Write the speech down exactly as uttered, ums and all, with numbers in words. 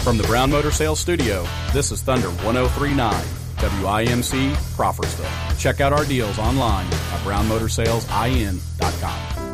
From the Brown Motor Sales Studio, this is Thunder one oh three point nine, W I M C, Crawfordsville. Check out our deals online at brown motor sales in dot com.